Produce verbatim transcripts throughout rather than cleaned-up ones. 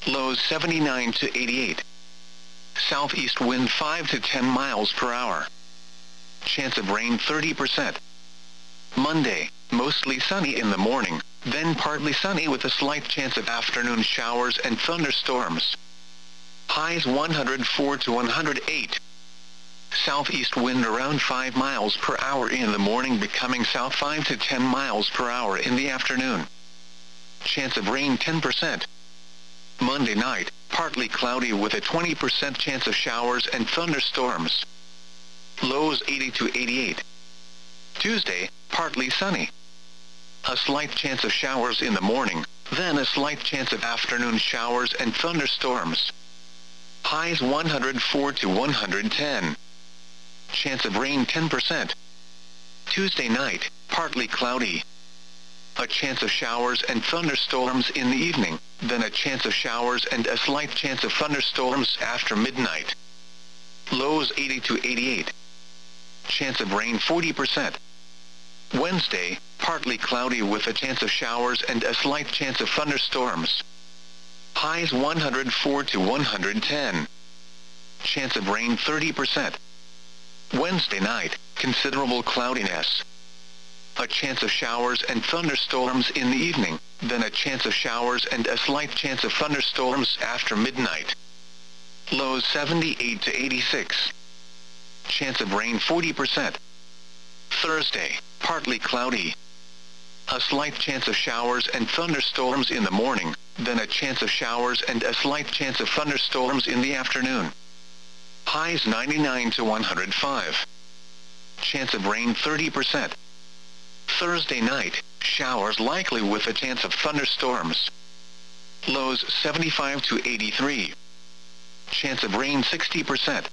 Lows seventy-nine to eighty-eight. Southeast wind five to ten miles per hour. Chance of rain thirty percent. Monday, mostly sunny in the morning, then partly sunny with a slight chance of afternoon showers and thunderstorms. Highs one hundred four to one hundred eight. Southeast wind around five miles per hour in the morning, becoming south five to ten miles per hour in the afternoon. Chance of rain ten percent. Monday night, partly cloudy with a twenty percent chance of showers and thunderstorms. Lows eighty to eighty-eight. Tuesday, partly sunny. A slight chance of showers in the morning, then a slight chance of afternoon showers and thunderstorms. Highs one hundred four to one hundred ten. Chance of rain ten percent. Tuesday night, partly cloudy. A chance of showers and thunderstorms in the evening, then a chance of showers and a slight chance of thunderstorms after midnight. Lows eighty to eighty-eight. Chance of rain forty percent. Wednesday, partly cloudy with a chance of showers and a slight chance of thunderstorms. Highs one hundred four to one hundred ten. Chance of rain thirty percent. Wednesday night, considerable cloudiness. A chance of showers and thunderstorms in the evening, then a chance of showers and a slight chance of thunderstorms after midnight. Lows seventy-eight to eighty-six. Chance of rain forty percent. Thursday, partly cloudy. A slight chance of showers and thunderstorms in the morning, then a chance of showers and a slight chance of thunderstorms in the afternoon. Highs ninety-nine to one hundred five. Chance of rain thirty percent. Thursday night, showers likely with a chance of thunderstorms. Lows seventy-five to eighty-three. Chance of rain sixty percent.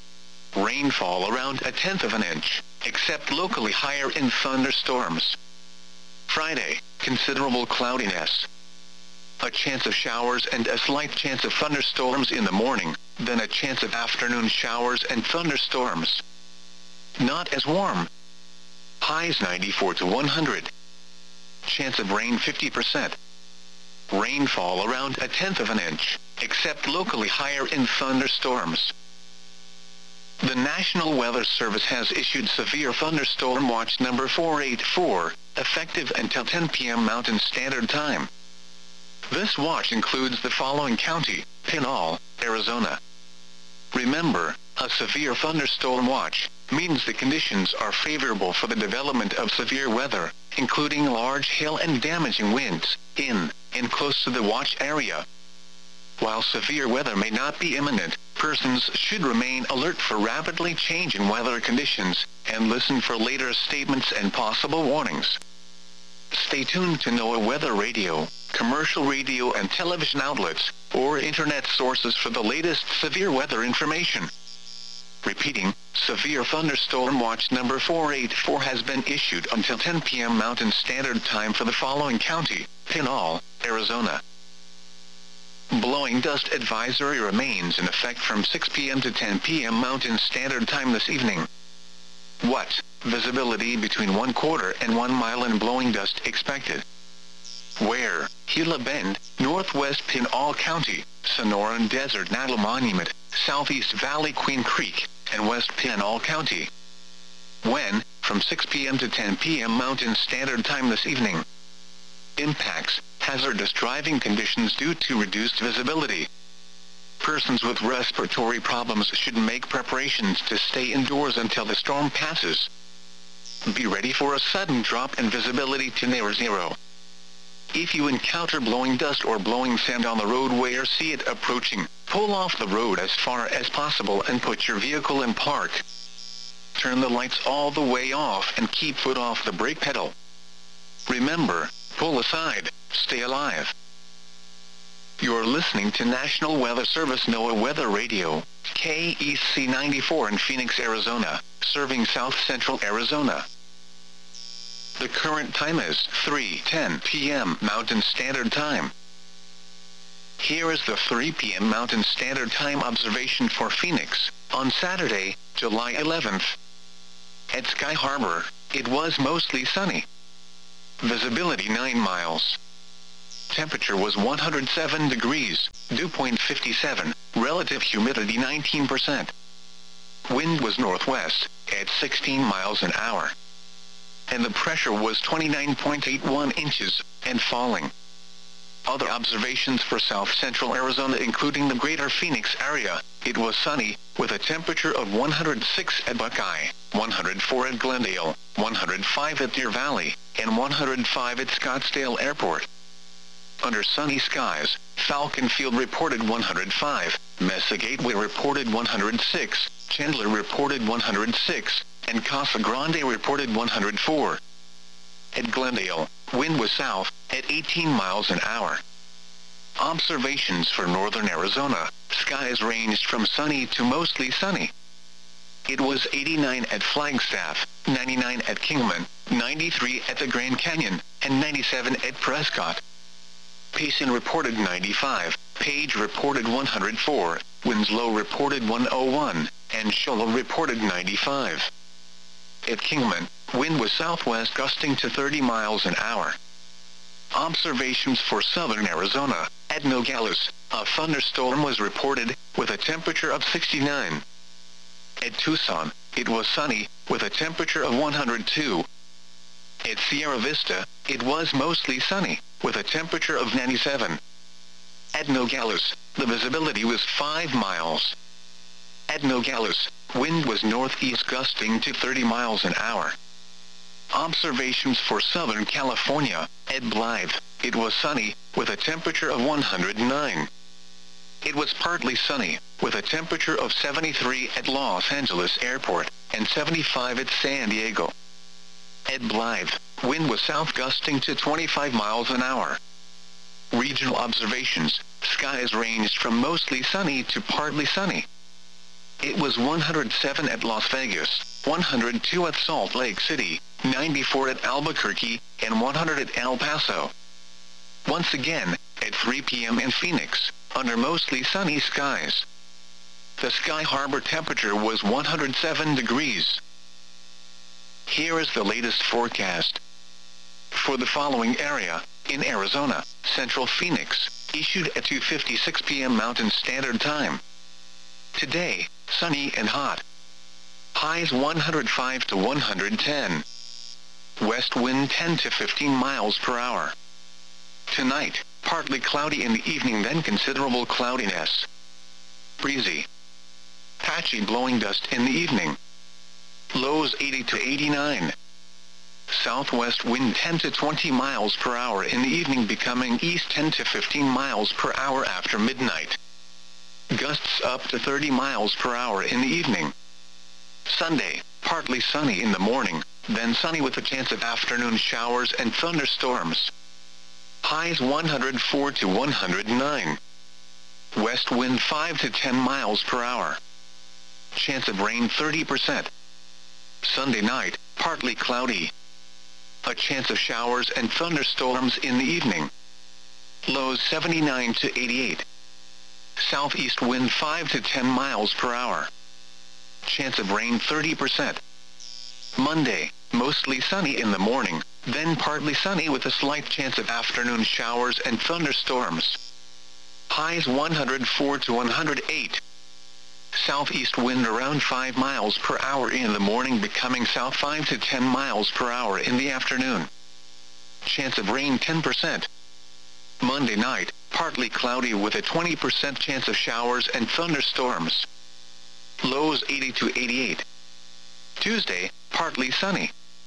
Rainfall around a tenth of an inch, except locally higher in thunderstorms. Friday, considerable cloudiness. A chance of showers and a slight chance of thunderstorms in the morning, then a chance of afternoon showers and thunderstorms. Not as warm. Highs ninety-four to one hundred. Chance of rain fifty percent. Rainfall around a tenth of an inch, except locally higher in thunderstorms. The National Weather Service has issued Severe Thunderstorm Watch number four eighty-four, effective until ten p m Mountain Standard Time. This watch includes the following county: Pinal, Arizona. Remember, a severe thunderstorm watch means the conditions are favorable for the development of severe weather, including large hail and damaging winds, in and close to the watch area. While severe weather may not be imminent, persons should remain alert for rapidly changing weather conditions, and listen for later statements and possible warnings. Stay tuned to NOAA Weather Radio, commercial radio and television outlets, or internet sources for the latest severe weather information. Repeating, Severe Thunderstorm Watch number four eighty-four has been issued until ten p m Mountain Standard Time for the following county: Pinal, Arizona. Blowing dust advisory remains in effect from six p m to ten p m Mountain Standard Time this evening. What? Visibility between one quarter and one mile in blowing dust expected. Where? Gila Bend, Northwest Pinal County, Sonoran Desert Natal Monument, Southeast Valley Queen Creek, and West Pinal County. When? From six p m to ten p m Mountain Standard Time this evening. Impacts: hazardous driving conditions due to reduced visibility. Persons with respiratory problems should make preparations to stay indoors until the storm passes. Be ready for a sudden drop in visibility to near zero. If you encounter blowing dust or blowing sand on the roadway or see it approaching, pull off the road as far as possible and put your vehicle in park. Turn the lights all the way off and keep foot off the brake pedal. Remember, pull aside, stay alive. You're listening to National Weather Service NOAA Weather Radio, K E C ninety-four in Phoenix, Arizona, serving South Central Arizona. The current time is three ten p m Mountain Standard Time. Here is the three p m Mountain Standard Time observation for Phoenix, on Saturday, July eleventh. At Sky Harbor, it was mostly sunny. Visibility nine miles. Temperature was one hundred seven degrees, dew point fifty-seven, relative humidity nineteen percent. Wind was northwest, at sixteen miles an hour. And the pressure was twenty-nine point eight one inches, and falling. Other observations for south-central Arizona including the greater Phoenix area, it was sunny, with a temperature of one hundred six at Buckeye, one hundred four at Glendale, one hundred five at Deer Valley, and one hundred five at Scottsdale Airport. Under sunny skies, Falcon Field reported one hundred five, Mesa Gateway reported one hundred six, Chandler reported one hundred six, and Casa Grande reported one hundred four. At Glendale, wind was south, at eighteen miles an hour. Observations for northern Arizona, skies ranged from sunny to mostly sunny. It was eighty-nine at Flagstaff, ninety-nine at Kingman, ninety-three at the Grand Canyon, and ninety-seven at Prescott. Payson reported ninety-five, Page reported one hundred four, Winslow reported one oh one, and Shola reported ninety-five. At Kingman, wind was southwest gusting to thirty miles an hour. Observations for southern Arizona, at Nogales, a thunderstorm was reported, with a temperature of sixty-nine. At Tucson, it was sunny, with a temperature of one hundred two. At Sierra Vista, it was mostly sunny, with a temperature of ninety-seven. At Nogales, the visibility was five miles. At Nogales, wind was northeast gusting to thirty miles an hour. Observations for Southern California, at Blythe, it was sunny, with a temperature of one hundred nine. It was partly sunny, with a temperature of seventy-three at Los Angeles Airport, and seventy-five at San Diego. At Blythe, wind was south gusting to twenty-five miles an hour. Regional observations, skies ranged from mostly sunny to partly sunny. It was one hundred seven at Las Vegas, one hundred two at Salt Lake City, ninety-four at Albuquerque, and one hundred at El Paso. Once again, at three p m in Phoenix, under mostly sunny skies. The Sky Harbor temperature was one hundred seven degrees. Here is the latest forecast. For the following area, in Arizona, Central Phoenix, issued at two fifty-six p m Mountain Standard Time. Today, sunny and hot. Highs one hundred five to one hundred ten. West wind ten to fifteen miles per hour. Tonight, partly cloudy in the evening, then considerable cloudiness. Breezy. Patchy blowing dust in the evening. Lows eighty to eighty-nine. Southwest wind ten to twenty miles per hour in the evening, becoming east ten to fifteen miles per hour after midnight. Gusts up to thirty miles per hour in the evening. Sunday, partly sunny in the morning, then sunny with a chance of afternoon showers and thunderstorms. Highs one hundred four to one hundred nine. West wind five to ten miles per hour. Chance of rain thirty percent. Sunday night, partly cloudy. A chance of showers and thunderstorms in the evening. Lows seventy-nine to eighty-eight. Southeast wind five to ten miles per hour. Chance of rain thirty percent. Monday, mostly sunny in the morning, then partly sunny with a slight chance of afternoon showers and thunderstorms. Highs one hundred four to one hundred eight. Southeast wind around five miles per hour in the morning, becoming south five to ten miles per hour in the afternoon. Chance of rain ten percent. Monday night, partly cloudy with a twenty percent chance of showers and thunderstorms. Lows eighty to eighty-eight. Tuesday, partly sunny.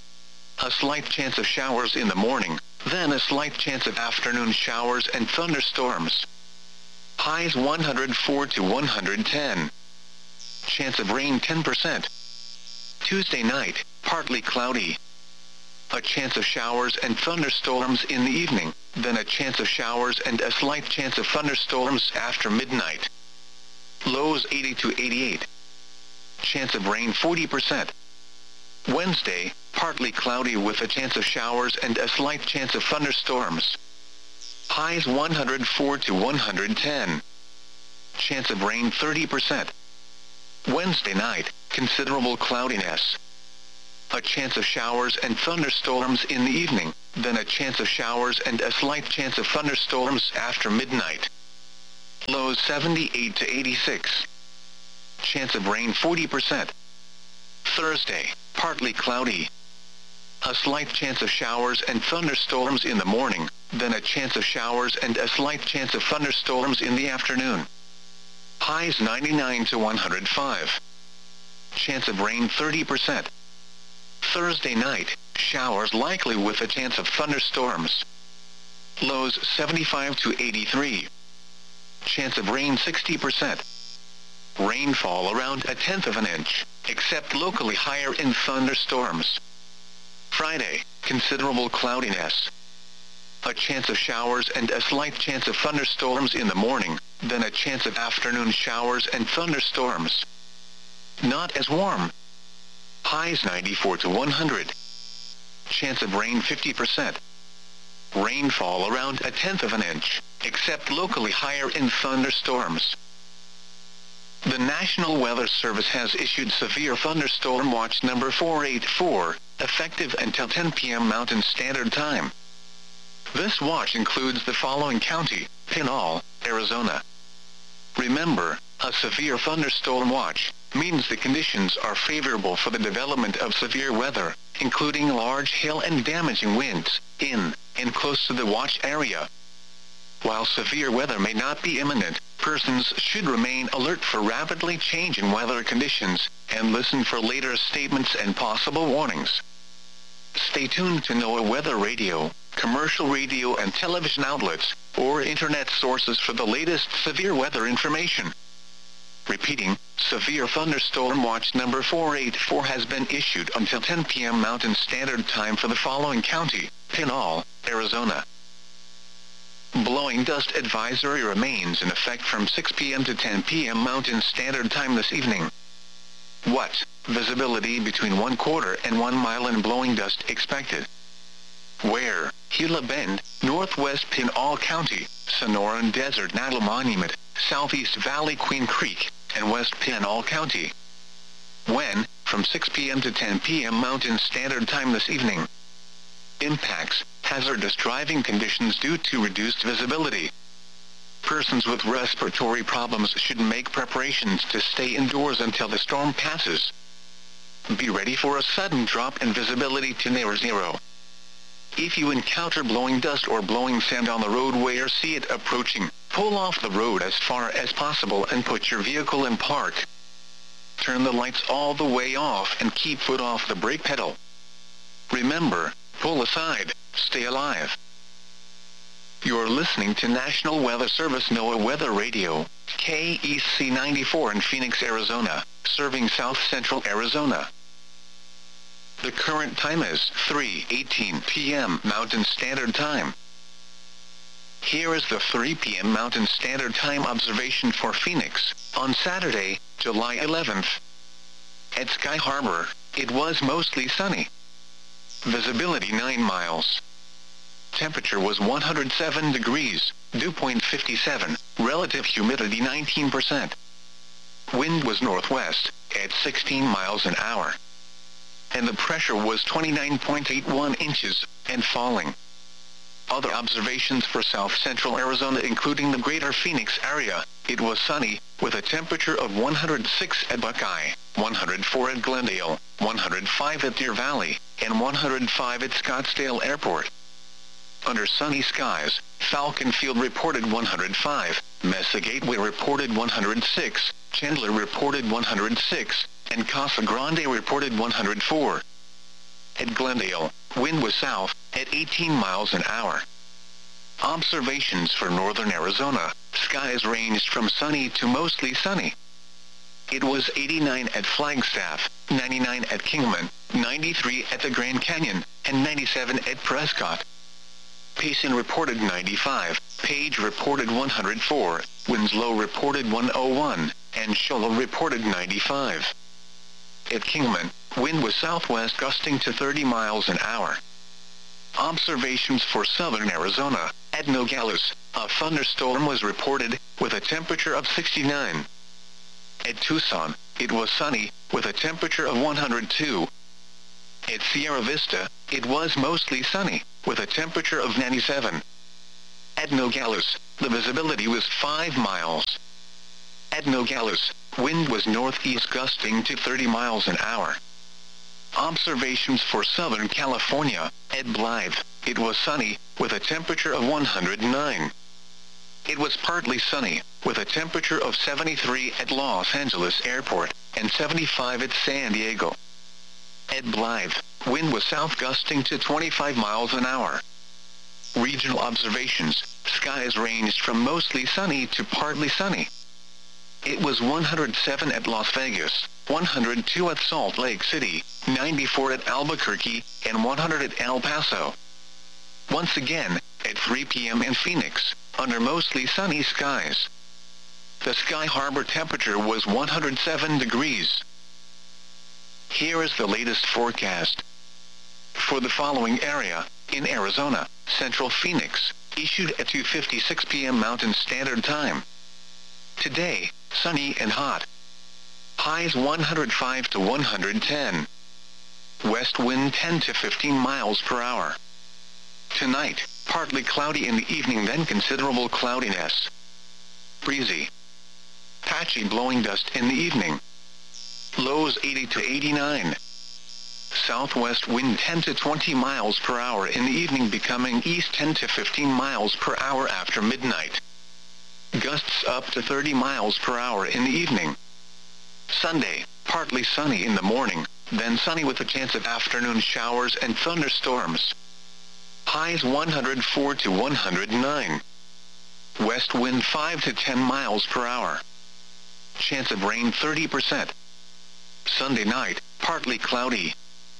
A slight chance of showers in the morning, then a slight chance of afternoon showers and thunderstorms. Highs one hundred four to one hundred ten. Chance of rain ten percent. Tuesday night, partly cloudy. A chance of showers and thunderstorms in the evening, then a chance of showers and a slight chance of thunderstorms after midnight. Lows eighty to eighty-eight. Chance of rain forty percent. Wednesday, partly cloudy with a chance of showers and a slight chance of thunderstorms. Highs one hundred four to one hundred ten. Chance of rain thirty percent. Wednesday night, considerable cloudiness. A chance of showers and thunderstorms in the evening, then a chance of showers and a slight chance of thunderstorms after midnight. Lows seventy-eight to eighty-six. Chance of rain forty percent. Thursday, partly cloudy. A slight chance of showers and thunderstorms in the morning, then a chance of showers and a slight chance of thunderstorms in the afternoon. Highs ninety-nine to one hundred five. Chance of rain thirty percent. Thursday night, showers likely with a chance of thunderstorms. Lows seventy-five to eighty-three. Chance of rain sixty percent. Rainfall around a tenth of an inch, except locally higher in thunderstorms. Friday, considerable cloudiness. A chance of showers and a slight chance of thunderstorms in the morning, then a chance of afternoon showers and thunderstorms. Not as warm. Highs ninety-four to one hundred. Chance of rain fifty percent. Rainfall around a tenth of an inch, except locally higher in thunderstorms. The National Weather Service has issued Severe Thunderstorm Watch number four eighty-four, effective until ten p m Mountain Standard Time. This watch includes the following county: Pinal, Arizona. Remember, a severe thunderstorm watch means the conditions are favorable for the development of severe weather, including large hail and damaging winds, in and close to the watch area. While severe weather may not be imminent, persons should remain alert for rapidly changing weather conditions, and listen for later statements and possible warnings. Stay tuned to NOAA Weather Radio, commercial radio and television outlets, or internet sources for the latest severe weather information. Repeating, Severe Thunderstorm Watch number four eighty-four has been issued until ten p m Mountain Standard Time for the following county: Pinal, Arizona. Blowing dust advisory remains in effect from six p m to ten p m Mountain Standard Time this evening. What? Visibility between one quarter and one mile in blowing dust expected. Where? Gila Bend, Northwest Pinal County, Sonoran Desert Natal Monument, Southeast Valley Queen Creek, and West Pinal County. When? From six p m to ten p m Mountain Standard Time this evening. Impacts: hazardous driving conditions due to reduced visibility. Persons with respiratory problems should make preparations to stay indoors until the storm passes. Be ready for a sudden drop in visibility to near zero. If you encounter blowing dust or blowing sand on the roadway or see it approaching, pull off the road as far as possible and put your vehicle in park. Turn the lights all the way off and keep foot off the brake pedal. Remember, pull aside, stay alive. You're listening to National Weather Service NOAA Weather Radio, K E C ninety-four in Phoenix, Arizona, serving South Central Arizona. The current time is three eighteen p m Mountain Standard Time. Here is the three p m Mountain Standard Time observation for Phoenix, on Saturday, July eleventh. At Sky Harbor, it was mostly sunny. Visibility nine miles. Temperature was one hundred seven degrees, dew point fifty-seven, relative humidity nineteen percent. Wind was northwest, at sixteen miles an hour. And the pressure was twenty-nine point eight one inches, and falling. Other observations for South Central Arizona including the greater Phoenix area: it was sunny, with a temperature of one hundred six at Buckeye, one hundred four at Glendale, one hundred five at Deer Valley, and one hundred five at Scottsdale Airport. Under sunny skies, Falcon Field reported one hundred five, Mesa Gateway reported one hundred six, Chandler reported one hundred six, and Casa Grande reported one hundred four. At Glendale, wind was south, at eighteen miles an hour. Observations for northern Arizona: skies ranged from sunny to mostly sunny. It was eighty-nine at Flagstaff, ninety-nine at Kingman, ninety-three at the Grand Canyon, and ninety-seven at Prescott. Payson reported ninety-five, Page reported one hundred four, Winslow reported one oh one, and Shola reported ninety-five. At Kingman, wind was southwest gusting to thirty miles an hour. Observations for southern Arizona: at Nogales, a thunderstorm was reported, with a temperature of sixty-nine. At Tucson, it was sunny, with a temperature of one hundred two. At Sierra Vista, it was mostly sunny, with a temperature of ninety-seven. At Nogales, the visibility was five miles. At Nogales, wind was northeast gusting to thirty miles an hour. Observations for Southern California. At Blythe, it was sunny, with a temperature of one hundred nine. It was partly sunny, with a temperature of seventy-three at Los Angeles Airport, and seventy-five at San Diego. At Blythe, wind was south gusting to twenty-five miles an hour. Regional observations. Skies ranged from mostly sunny to partly sunny. It was one hundred seven at Las Vegas, one hundred two at Salt Lake City, ninety-four at Albuquerque, and one hundred at El Paso. Once again, at three p m in Phoenix, under mostly sunny skies. The Sky Harbor temperature was one hundred seven degrees. Here is the latest forecast. For the following area, in Arizona, Central Phoenix, issued at two fifty-six p m Mountain Standard Time. Today, sunny and hot. Highs one hundred five to one hundred ten. West wind ten to fifteen miles per hour. Tonight, partly cloudy in the evening, then considerable cloudiness. Breezy. Patchy blowing dust in the evening. Lows eighty to eighty-nine. Southwest wind ten to twenty miles per hour in the evening, becoming east ten to fifteen miles per hour after midnight. Gusts up to thirty miles per hour in the evening. Sunday, partly sunny in the morning, then sunny with a chance of afternoon showers and thunderstorms. Highs one hundred four to one hundred nine. West wind five to ten miles per hour. Chance of rain thirty percent. Sunday night, partly cloudy.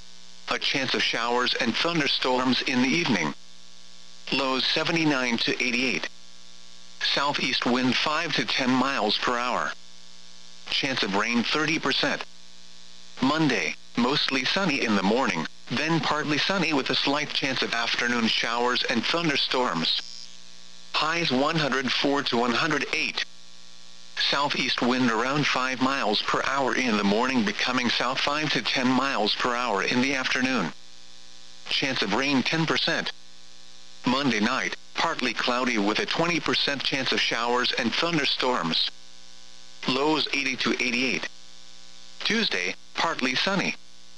A chance of showers and thunderstorms in the evening. Lows seventy-nine to eighty-eight. Southeast wind five to ten miles per hour. Chance of rain thirty percent. Monday, mostly sunny in the morning, then partly sunny with a slight chance of afternoon showers and thunderstorms. Highs one hundred four to one hundred eight. Southeast wind around five miles per hour in the morning, becoming south five to ten miles per hour in the afternoon. Chance of rain ten percent. Monday night, partly cloudy with a twenty percent chance of showers and thunderstorms. Lows eighty to eighty-eight. Tuesday, partly sunny.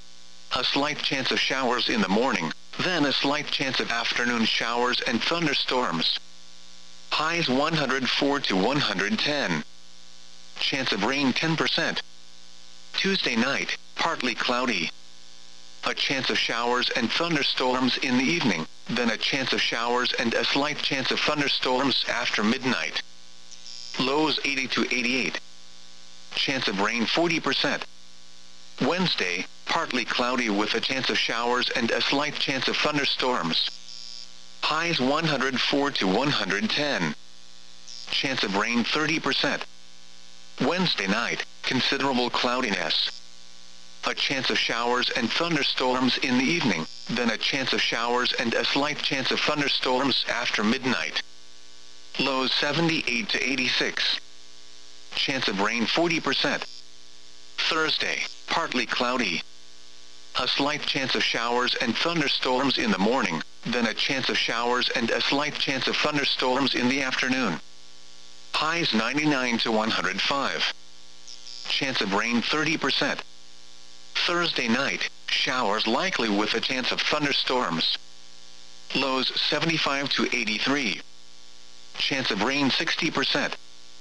A slight chance of showers in the morning, then a slight chance of afternoon showers and thunderstorms. Highs one hundred four to one hundred ten. Chance of rain ten percent. Tuesday night, partly cloudy. A chance of showers and thunderstorms in the evening, then a chance of showers and a slight chance of thunderstorms after midnight. Lows eighty to eighty-eight. Chance of rain forty percent. Wednesday, partly cloudy with a chance of showers and a slight chance of thunderstorms. Highs one hundred four to one hundred ten. Chance of rain thirty percent. Wednesday night, considerable cloudiness. A chance of showers and thunderstorms in the evening, then a chance of showers and a slight chance of thunderstorms after midnight. Lows seventy-eight to eighty-six. Chance of rain forty percent. Thursday, partly cloudy. A slight chance of showers and thunderstorms in the morning, then a chance of showers and a slight chance of thunderstorms in the afternoon. Highs ninety-nine to one hundred five. Chance of rain thirty percent. Thursday night, showers likely with a chance of thunderstorms. Lows seventy-five to eighty-three. Chance of rain sixty percent.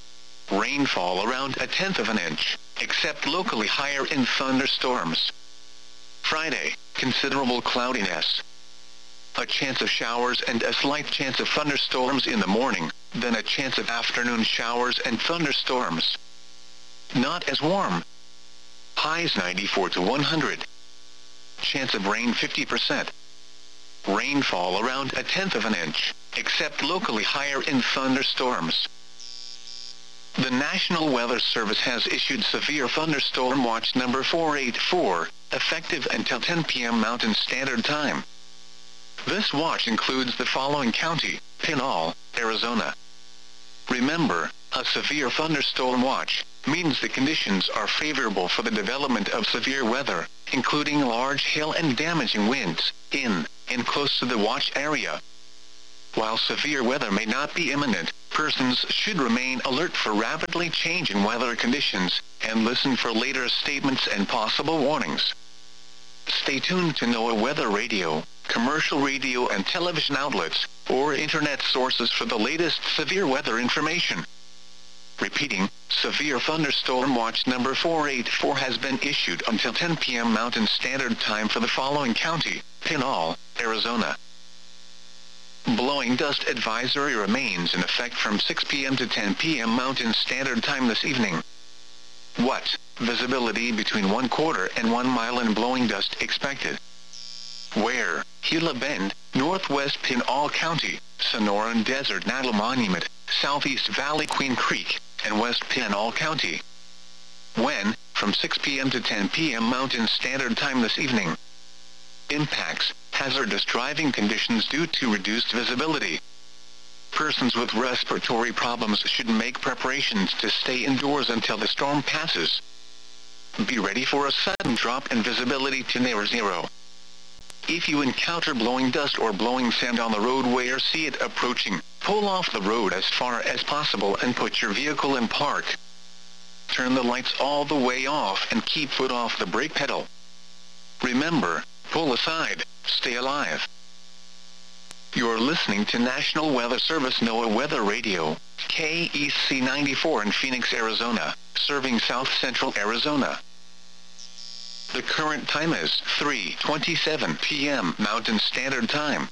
Rainfall around a tenth of an inch, except locally higher in thunderstorms. Friday, considerable cloudiness. A chance of showers and a slight chance of thunderstorms in the morning, then a chance of afternoon showers and thunderstorms. Not as warm. Highs ninety-four to one hundred. Chance of rain fifty percent. Rainfall around a tenth of an inch, except locally higher in thunderstorms. The National Weather Service has issued Severe Thunderstorm Watch number four eighty-four, effective until ten p m Mountain Standard Time. This watch includes the following county: Pinal, Arizona. Remember, a severe thunderstorm watch means the conditions are favorable for the development of severe weather, including large hail and damaging winds, in and close to the watch area. While severe weather may not be imminent, persons should remain alert for rapidly changing weather conditions, and listen for later statements and possible warnings. Stay tuned to NOAA Weather Radio, commercial radio and television outlets, or internet sources for the latest severe weather information. Repeating, Severe Thunderstorm Watch number four eight four has been issued until ten p m Mountain Standard Time for the following county: Pinal, Arizona. Blowing dust advisory remains in effect from six p m to ten p m Mountain Standard Time this evening. What? Visibility between one quarter and one mile in blowing dust expected. Where? Gila Bend, Northwest Pinal County, Sonoran Desert Natal Monument, Southeast Valley Queen Creek, and West Pinal County. When? From six p m to ten p m Mountain Standard Time this evening. Impacts: hazardous driving conditions due to reduced visibility. Persons with respiratory problems should make preparations to stay indoors until the storm passes. Be ready for a sudden drop in visibility to near zero. If you encounter blowing dust or blowing sand on the roadway or see it approaching, pull off the road as far as possible and put your vehicle in park. Turn the lights all the way off and keep foot off the brake pedal. Remember, pull aside, stay alive. You're listening to National Weather Service NOAA Weather Radio, K E C ninety-four in Phoenix, Arizona, serving South Central Arizona. The current time is three twenty-seven p m Mountain Standard Time.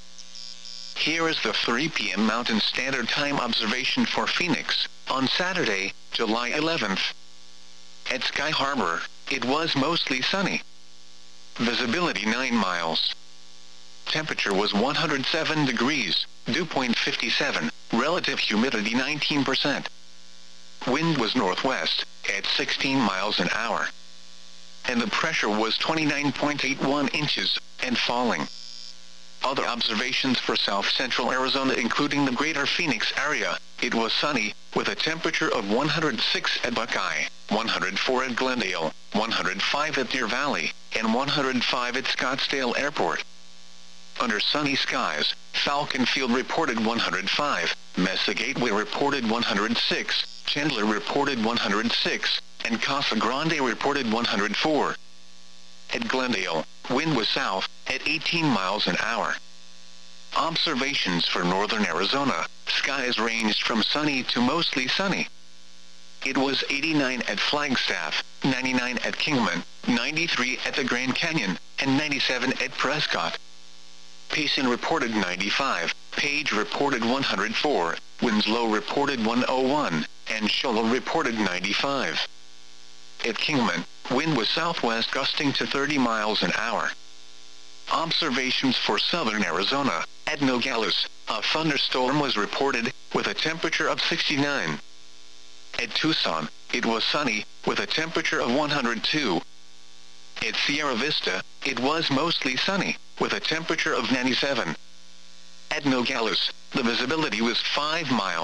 Here is the three p m Mountain Standard Time observation for Phoenix, on Saturday, July eleventh. At Sky Harbor, it was mostly sunny. Visibility nine miles. Temperature was one hundred seven degrees, dew point fifty-seven, relative humidity nineteen percent. Wind was northwest, at sixteen miles an hour. And the pressure was twenty-nine point eight one inches, and falling. Other observations for South Central Arizona including the greater Phoenix area: it was sunny, with a temperature of one hundred six at Buckeye, one hundred four at Glendale, one hundred five at Deer Valley, and one hundred five at Scottsdale Airport. Under sunny skies, Falcon Field reported one hundred five, Mesa Gateway reported one hundred six, Chandler reported one hundred six, and Casa Grande reported one hundred four. At Glendale, wind was south, at eighteen miles an hour. Observations for northern Arizona: skies ranged from sunny to mostly sunny. It was eighty-nine at Flagstaff, ninety-nine at Kingman, ninety-three at the Grand Canyon, and ninety-seven at Prescott. Payson reported ninety-five, Page reported one hundred four, Winslow reported one oh one, and Shola reported ninety-five. At Kingman, wind was southwest gusting to thirty miles an hour. Observations for southern Arizona: at Nogales, a thunderstorm was reported, with a temperature of sixty-nine. At Tucson, it was sunny, with a temperature of one hundred two. At Sierra Vista, it was mostly sunny, with a temperature of ninety-seven. At Nogales, the visibility was five miles.